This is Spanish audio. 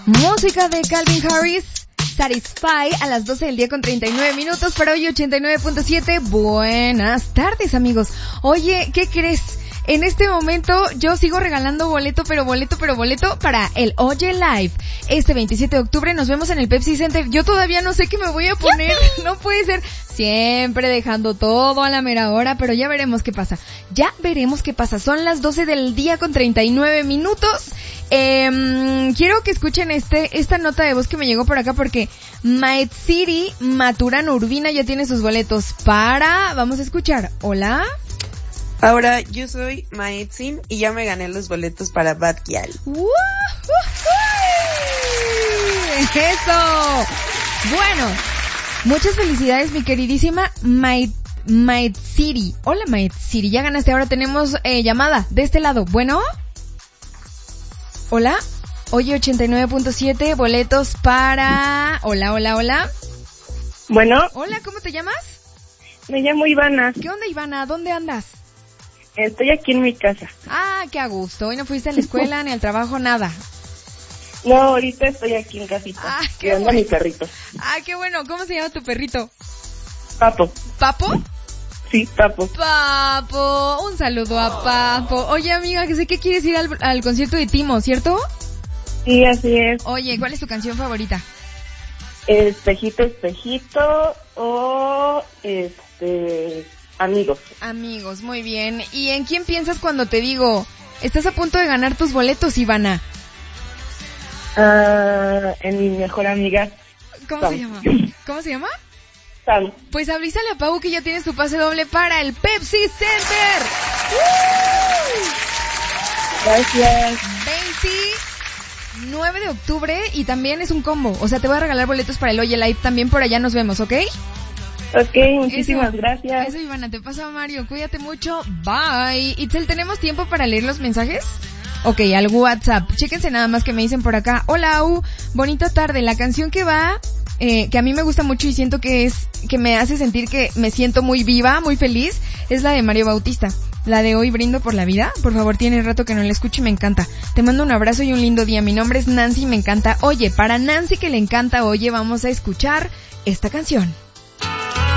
Música de Calvin Harris, Satisfy, a las 12 del día con 39 minutos para hoy 89.7. Buenas tardes, amigos. Oye, ¿qué crees? En este momento yo sigo regalando boleto para el Oye Live. Este 27 de octubre nos vemos en el Pepsi Center. Yo todavía no sé qué me voy a poner. No puede ser. Siempre dejando todo a la mera hora, pero ya veremos qué pasa. Son las 12 del día con 39 minutos. Quiero que escuchen esta nota de voz que me llegó por acá porque Maet City Maturana Urbina ya tiene sus boletos vamos a escuchar. Hola. Ahora, yo soy Maetzin y ya me gané los boletos para Bad Gyal. ¡Eso! Bueno, muchas felicidades, mi queridísima Maet City. Hola, Maet City, ya ganaste. Ahora tenemos llamada de este lado. Bueno. Hola. Oye, 89.7, boletos para... Hola. Bueno. Hola, ¿cómo te llamas? Me llamo Ivana. ¿Qué onda, Ivana? ¿Dónde andas? Estoy aquí en mi casa. Ah, qué a gusto. Hoy no fuiste a la escuela ni al trabajo, nada. No, ahorita estoy aquí en casita. Ah, qué cuidando bueno. a mi perrito. Ah, qué bueno. ¿Cómo se llama tu perrito? Papo. ¿Papo? Sí, Papo. Papo. Un saludo a Papo. Oye, amiga, que sé que quieres ir al concierto de Timo, ¿cierto? Sí, así es. Oye, ¿cuál es tu canción favorita? Espejito, espejito o Amigos. Amigos, muy bien. ¿Y en quién piensas cuando te digo, estás a punto de ganar tus boletos, Ivana? En mi mejor amiga. ¿Cómo Sam. se llama? ¿Cómo se llama? Sam. Pues avísale a Pau que ya tienes tu pase doble para el Pepsi Center. Gracias. 29 de octubre y también es un combo. O sea, te voy a regalar boletos para el Oye Live. También por allá nos vemos, ¿ok? Ok, muchísimas gracias. Eso, Ivana, te pasa, Mario. Cuídate mucho. Bye. Itzel, ¿tenemos tiempo para leer los mensajes? Ok, al WhatsApp. Chéquense nada más que me dicen por acá. Hola, bonita tarde. La canción que va, que a mí me gusta mucho y siento que me hace sentir que me siento muy viva, muy feliz, es la de Mario Bautista. La de Hoy Brindo por la Vida. Por favor, tiene rato que no la escucho y me encanta. Te mando un abrazo y un lindo día. Mi nombre es Nancy y me encanta. Oye, para Nancy que le encanta Oye, vamos a escuchar esta canción.